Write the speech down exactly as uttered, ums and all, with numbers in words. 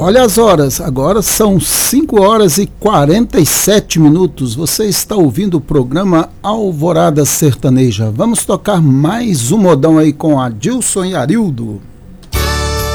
Olha as horas, agora são cinco horas e quarenta e sete minutos. Você está ouvindo o programa Alvorada Sertaneja. Vamos tocar mais um modão aí com Adilson e Arildo.